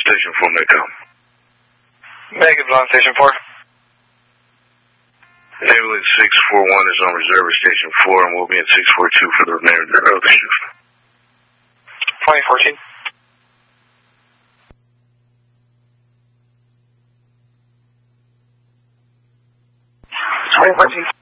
Station 4, Mecca. Negative on Station 4. Ambulance 641 is on reserve at Station 4, and we'll be at 642 for the remainder of the shift. 2014. 2014.